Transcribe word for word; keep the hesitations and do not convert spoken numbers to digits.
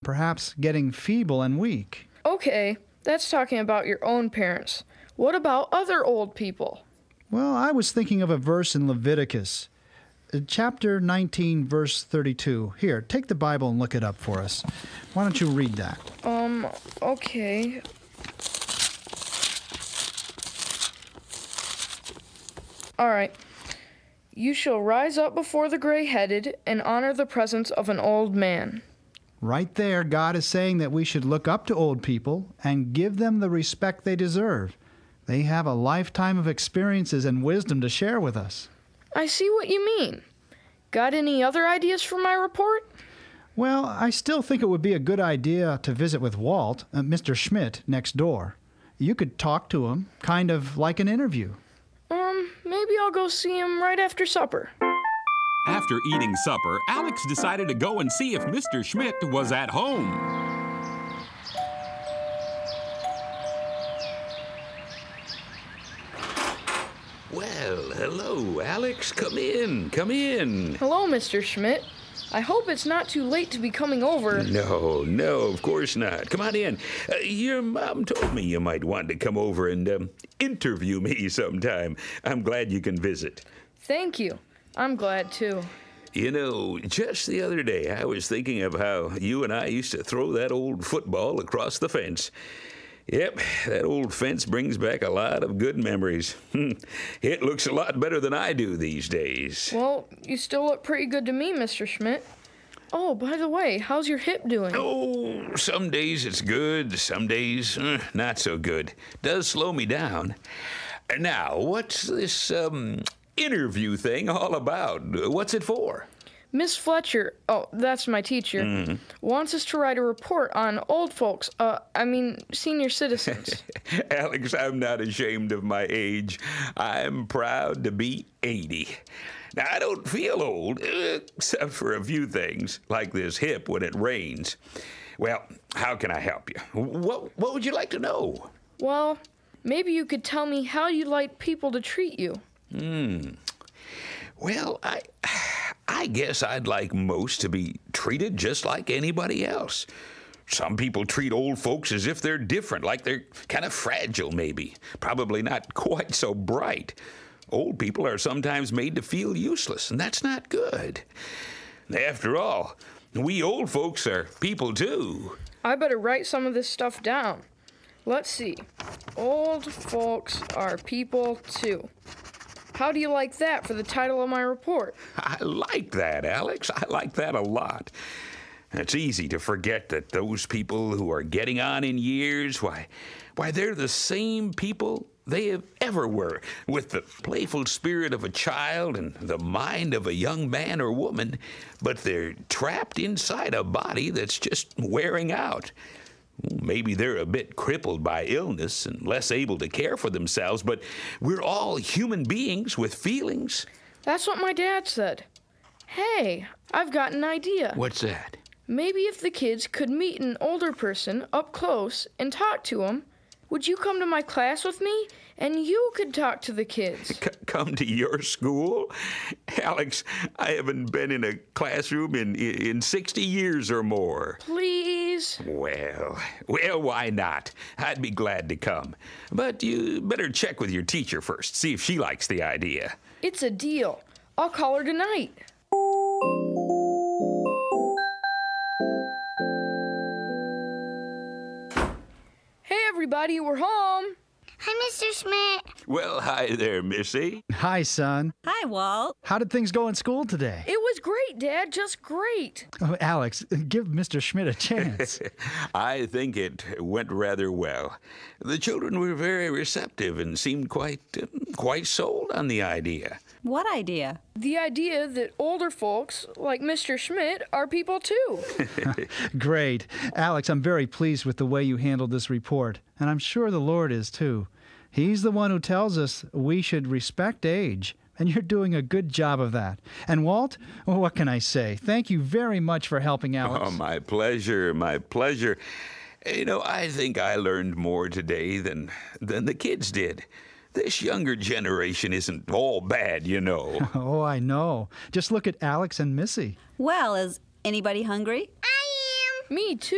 perhaps getting feeble and weak. Okay, that's talking about your own parents. What about other old people? Well, I was thinking of a verse in Leviticus, uh, chapter nineteen, verse thirty-two. Here, take the Bible and look it up for us. Why don't you read that? Um, okay. All right. You shall rise up before the gray-headed and honor the presence of an old man. Right there, God is saying that we should look up to old people and give them the respect they deserve. They have a lifetime of experiences and wisdom to share with us. I see what you mean. Got any other ideas for my report? Well, I still think it would be a good idea to visit with Walt, uh, Mister Schmidt, next door. You could talk to him, kind of like an interview. Um, maybe I'll go see him right after supper. After eating supper, Alex decided to go and see if Mister Schmidt was at home. Well, hello, Alex. Come in, come in. Hello, Mister Schmidt. I hope it's not too late to be coming over. No, no, of course not. Come on in. Uh, your mom told me you might want to come over and um, interview me sometime. I'm glad you can visit. Thank you. I'm glad, too. You know, just the other day, I was thinking of how you and I used to throw that old football across the fence. Yep, that old fence brings back a lot of good memories. It looks a lot better than I do these days. Well, you still look pretty good to me, Mister Schmidt. Oh, by the way, how's your hip doing? Oh, some days it's good, some days eh, not so good. Does slow me down. Now, what's this um, interview thing all about? What's it for? Miss Fletcher, oh, that's my teacher, mm-hmm. wants us to write a report on old folks, uh, I mean, senior citizens. Alex, I'm not ashamed of my age. I'm proud to be eighty. Now, I don't feel old, except for a few things, like this hip when it rains. Well, how can I help you? What, what would you like to know? Well, maybe you could tell me how you'd like people to treat you. Hmm. Well, I... I guess I'd like most to be treated just like anybody else. Some people treat old folks as if they're different, like they're kind of fragile, maybe. Probably not quite so bright. Old people are sometimes made to feel useless, and that's not good. After all, we old folks are people, too. I better write some of this stuff down. Let's see. Old folks are people, too. How do you like that for the title of my report? I like that, Alex. I like that a lot. It's easy to forget that those people who are getting on in years, why, why they're the same people they have ever were, with the playful spirit of a child and the mind of a young man or woman, but they're trapped inside a body that's just wearing out. Maybe they're a bit crippled by illness and less able to care for themselves, but we're all human beings with feelings. That's what my dad said. Hey, I've got an idea. What's that? Maybe if the kids could meet an older person up close and talk to them, would you come to my class with me? And you could talk to the kids. C- come to your school? Alex, I haven't been in a classroom in, in sixty years or more. Please? Well, well, why not? I'd be glad to come. But you better check with your teacher first, see if she likes the idea. It's a deal. I'll call her tonight. Hey, everybody, we're home. Hi, Mister Schmidt. Well, hi there, Missy. Hi, son. Hi, Walt. How did things go in school today? It was great, Dad, just great. Oh, Alex, give Mister Schmidt a chance. I think it went rather well. The children were very receptive and seemed quite, uh, quite sold on the idea. What idea? The idea that older folks, like Mister Schmidt, are people too. Great. Alex, I'm very pleased with the way you handled this report, and I'm sure the Lord is too. He's the one who tells us we should respect age, and you're doing a good job of that. And Walt, what can I say? Thank you very much for helping Alex. Oh, my pleasure, my pleasure. You know, I think I learned more today than, than the kids did. This younger generation isn't all bad, you know. Oh, I know. Just look at Alex and Missy. Well, is anybody hungry? I am. Me too.